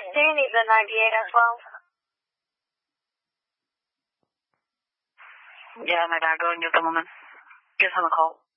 Do you need the 98 as well? Yeah, my dad going at the moment. Give him a call.